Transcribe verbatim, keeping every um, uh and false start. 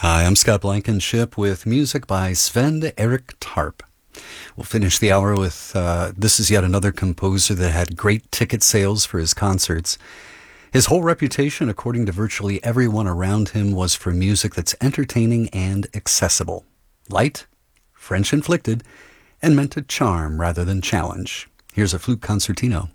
Hi, I'm Scott Blankenship with music by Sven Erik Tarp. We'll finish the hour with, uh, this is yet another composer that had great ticket sales for his concerts. His whole reputation, according to virtually everyone around him, was for music that's entertaining and accessible. Light, French inflected, and meant to charm rather than challenge. Here's a flute concertino.